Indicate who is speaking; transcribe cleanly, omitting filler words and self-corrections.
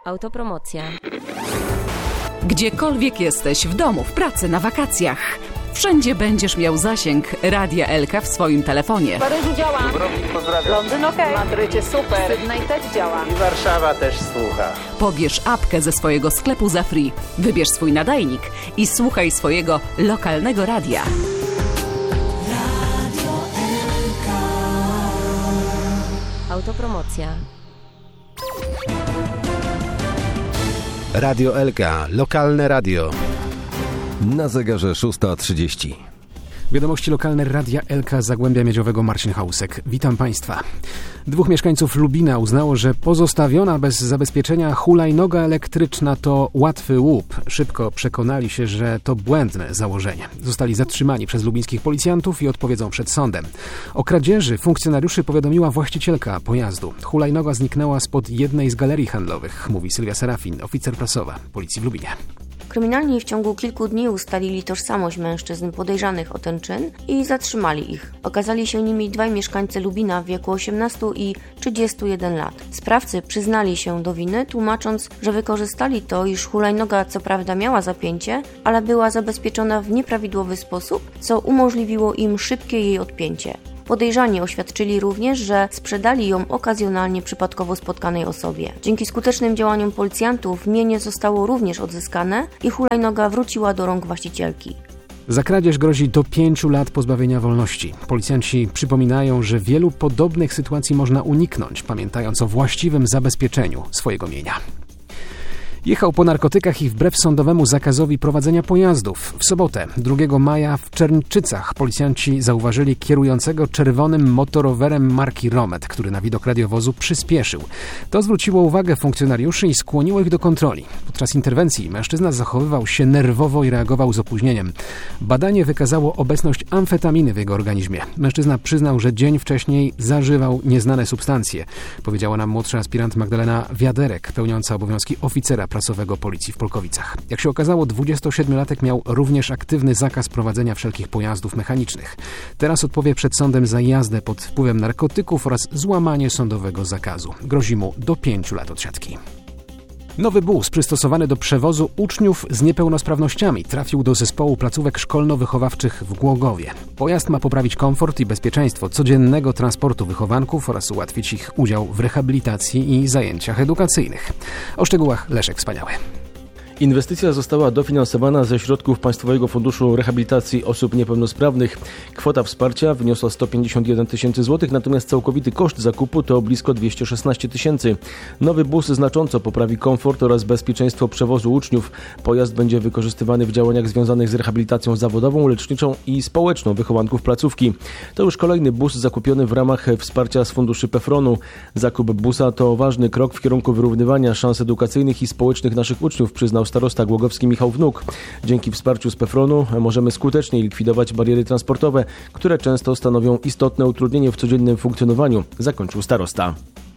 Speaker 1: Autopromocja.
Speaker 2: Gdziekolwiek jesteś, w domu, w pracy, na wakacjach, wszędzie będziesz miał zasięg Radia Elka w swoim telefonie.
Speaker 3: W Paryżu działa.
Speaker 4: Dubrovnik pozdrawiam.
Speaker 3: Londyn okej. Madrycie super. Sydney też działa.
Speaker 4: I Warszawa też słucha.
Speaker 2: Pobierz apkę ze swojego sklepu za free, wybierz swój nadajnik i słuchaj swojego lokalnego radia.
Speaker 1: Autopromocja.
Speaker 5: Radio Elka, lokalne radio.
Speaker 6: Na zegarze 6:30.
Speaker 7: Wiadomości lokalne Radia Elka z Zagłębia Miedziowego, Marcin Hałusek. Witam Państwa. 2 mieszkańców Lubina uznało, że pozostawiona bez zabezpieczenia hulajnoga elektryczna to łatwy łup. Szybko przekonali się, że to błędne założenie. Zostali zatrzymani przez lubińskich policjantów i odpowiedzą przed sądem. O kradzieży funkcjonariuszy powiadomiła właścicielka pojazdu. Hulajnoga zniknęła spod jednej z galerii handlowych, mówi Sylwia Serafin, oficer prasowa Policji w Lubinie.
Speaker 8: Kryminalni w ciągu kilku dni ustalili tożsamość mężczyzn podejrzanych o ten czyn i zatrzymali ich. Okazali się nimi 2 mieszkańcy Lubina w wieku 18 i 31 lat. Sprawcy przyznali się do winy, tłumacząc, że wykorzystali to, iż hulajnoga co prawda miała zapięcie, ale była zabezpieczona w nieprawidłowy sposób, co umożliwiło im szybkie jej odpięcie. Podejrzani oświadczyli również, że sprzedali ją okazjonalnie przypadkowo spotkanej osobie. Dzięki skutecznym działaniom policjantów mienie zostało również odzyskane i hulajnoga wróciła do rąk właścicielki.
Speaker 7: Za kradzież grozi do 5 lat pozbawienia wolności. Policjanci przypominają, że wielu podobnych sytuacji można uniknąć, pamiętając o właściwym zabezpieczeniu swojego mienia. Jechał po narkotykach i wbrew sądowemu zakazowi prowadzenia pojazdów. W sobotę, 2 maja, w Czernczycach policjanci zauważyli kierującego czerwonym motorowerem marki Romet, który na widok radiowozu przyspieszył. To zwróciło uwagę funkcjonariuszy i skłoniło ich do kontroli. Podczas interwencji mężczyzna zachowywał się nerwowo i reagował z opóźnieniem. Badanie wykazało obecność amfetaminy w jego organizmie. Mężczyzna przyznał, że dzień wcześniej zażywał nieznane substancje. Powiedziała nam młodszy aspirant Magdalena Wiaderek, pełniąca obowiązki oficera prasowego Policji w Polkowicach. Jak się okazało, 27-latek miał również aktywny zakaz prowadzenia wszelkich pojazdów mechanicznych. Teraz odpowie przed sądem za jazdę pod wpływem narkotyków oraz złamanie sądowego zakazu. Grozi mu do 5 lat odsiadki. Nowy bus przystosowany do przewozu uczniów z niepełnosprawnościami trafił do zespołu placówek szkolno-wychowawczych w Głogowie. Pojazd ma poprawić komfort i bezpieczeństwo codziennego transportu wychowanków oraz ułatwić ich udział w rehabilitacji i zajęciach edukacyjnych. O szczegółach Leszek Wspaniały.
Speaker 9: Inwestycja została dofinansowana ze środków Państwowego Funduszu Rehabilitacji Osób Niepełnosprawnych. Kwota wsparcia wyniosła 151 tysięcy złotych, natomiast całkowity koszt zakupu to blisko 216 tysięcy. Nowy bus znacząco poprawi komfort oraz bezpieczeństwo przewozu uczniów. Pojazd będzie wykorzystywany w działaniach związanych z rehabilitacją zawodową, leczniczą i społeczną wychowanków placówki. To już kolejny bus zakupiony w ramach wsparcia z funduszy PFRON-u. Zakup busa to ważny krok w kierunku wyrównywania szans edukacyjnych i społecznych naszych uczniów, przyznał starosta głogowski Michał Wnuk. Dzięki wsparciu z PFRON-u możemy skuteczniej likwidować bariery transportowe, które często stanowią istotne utrudnienie w codziennym funkcjonowaniu, zakończył starosta.